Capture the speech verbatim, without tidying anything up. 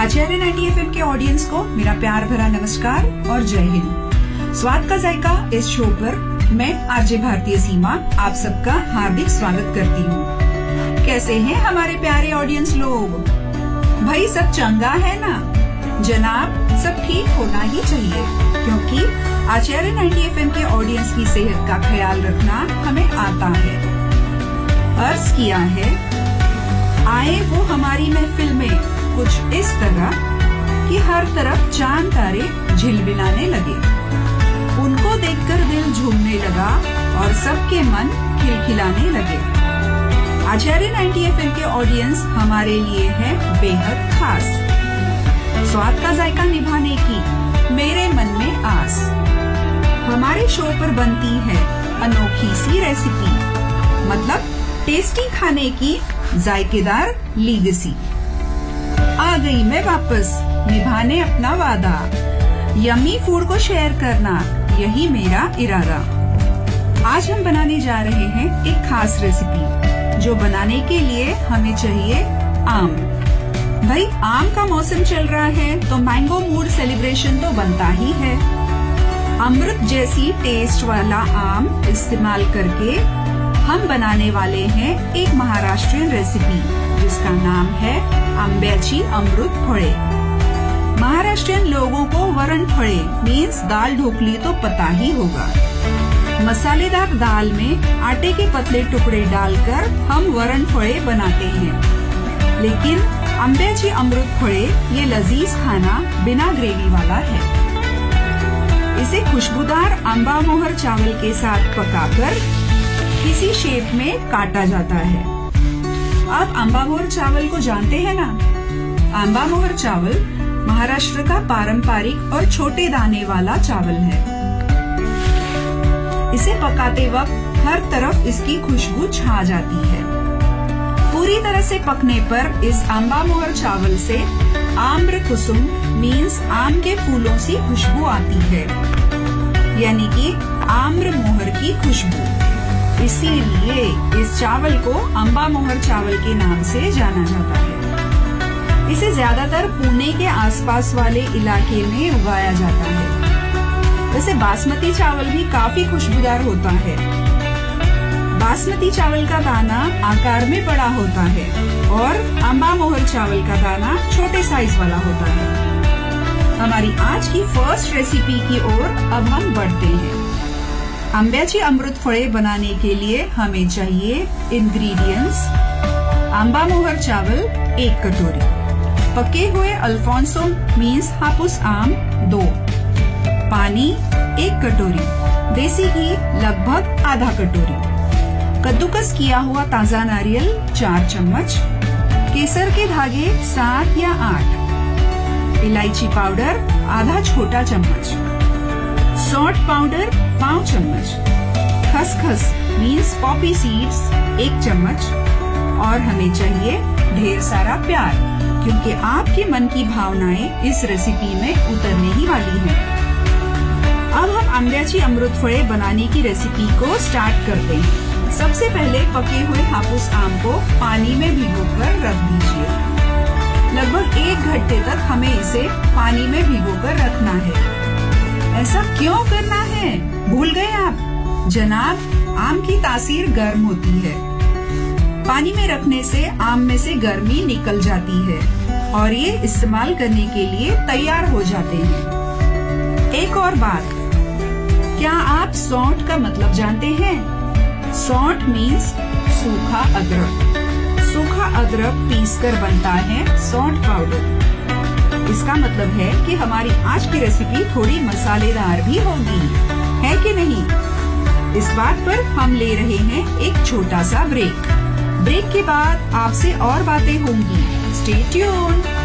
आचार्य ninety F M के audience को मेरा प्यार भरा नमस्कार और जय हिंद। स्वाद का जायका इस शो पर मैं आरजे भारतीय सीमा आप सबका हार्दिक स्वागत करती हूँ। कैसे हैं हमारे प्यारे ऑडियंस लोग? भाई सब चंगा है ना? जनाब, सब ठीक होना ही चाहिए, क्योंकि आचार्य नाइंटी एफ एम के ऑडियंस की सेहत का ख्याल रखना हमें आता है। अर्ज किया है, आए वो हमारी महफिल में कुछ इस तरह कि हर तरफ चांद तारे झिलमिलाने लगे। उनको देखकर दिल झूमने लगा और सबके मन खिलखिलाने लगे। आचार्य नाइंटी एफ एम के ऑडियंस हमारे लिए है बेहद खास। स्वाद का जायका निभाने की मेरे मन में आस। हमारे शो पर बनती है अनोखी सी रेसिपी, मतलब टेस्टी खाने की जायकेदार लीगेसी। आ गई मैं वापस निभाने अपना वादा, यम्मी फूड को शेयर करना यही मेरा इरादा। आज हम बनाने जा रहे हैं एक खास रेसिपी, जो बनाने के लिए हमें चाहिए आम। भाई आम का मौसम चल रहा है तो मैंगो मूड सेलिब्रेशन तो बनता ही है। अमृत जैसी टेस्ट वाला आम इस्तेमाल करके हम बनाने वाले हैं एक महाराष्ट्रियन रेसिपी, जिसका नाम है आंब्याची अमृत फळे। महाराष्ट्रियन लोगों को वरण फळे मीन्स दाल ढोकली तो पता ही होगा। मसालेदार दाल में आटे के पतले टुकड़े डालकर हम वरण फळे बनाते हैं, लेकिन आंब्याची अमृत फळे ये लजीज खाना बिना ग्रेवी वाला है। इसे खुशबूदार आंबा मोहर चावल के साथ पकाकर किसी शेप में काटा जाता है। आप आंबा मोहर चावल को जानते हैं ना? आंबा मोहर चावल महाराष्ट्र का पारंपरिक और छोटे दाने वाला चावल है। इसे पकाते वक्त हर तरफ इसकी खुशबू छा जाती है। पूरी तरह से पकने पर इस आंबा मोहर चावल से आम्र कुसुम मीन्स आम के फूलों सी खुशबू आती है, यानी कि आम्र मोहर की खुशबू। इसीलिए इस चावल को आंबा मोहर चावल के नाम से जाना जाता है। इसे ज्यादातर पुणे के आसपास वाले इलाके में उगाया जाता है। वैसे बासमती चावल भी काफी खुशबूदार होता है। बासमती चावल का दाना आकार में बड़ा होता है और आंबा मोहर चावल का दाना छोटे साइज वाला होता है। हमारी आज की फर्स्ट रेसिपी की ओर अब हम बढ़ते हैं। आंब्याची अमृत फळे बनाने के लिए हमें चाहिए इंग्रेडिएंट्स: आंबा मोहर चावल एक कटोरी, पके हुए अल्फोंसो मीन्स हापुस आम दो, पानी एक कटोरी, देसी घी लगभग आधा कटोरी, कद्दूकस किया हुआ ताजा नारियल चार चम्मच, केसर के धागे सात या आठ, इलायची पाउडर आधा छोटा चम्मच, सॉल्ट पाउडर पाँच चम्मच, खसखस मीन्स पॉपी सीड्स एक चम्मच, और हमें चाहिए ढेर सारा प्यार, क्योंकि आपके मन की भावनाएं इस रेसिपी में उतरने ही वाली हैं। अब हम आंब्याची अमृत फळे बनाने की रेसिपी को स्टार्ट करते हैं। सबसे पहले पके हुए हापुस आम को पानी में भिगोकर रख दीजिए। लगभग एक घंटे तक हमें इसे पानी में भिगोकर रखना है। ऐसा क्यों करना है? भूल गए आप? जनाब, आम की तासीर गर्म होती है। पानी में रखने से आम में से गर्मी निकल जाती है और ये इस्तेमाल करने के लिए तैयार हो जाते हैं। एक और बात, क्या आप सौंठ का मतलब जानते हैं? सौंठ मीन्स सूखा अदरक। सूखा अदरक पीसकर बनता है सौंठ पाउडर। इसका मतलब है कि हमारी आज की रेसिपी थोड़ी मसालेदार भी होगी, है कि नहीं? इस बात पर हम ले रहे हैं एक छोटा सा ब्रेक। ब्रेक के बाद आपसे और बातें होंगी। Stay tuned.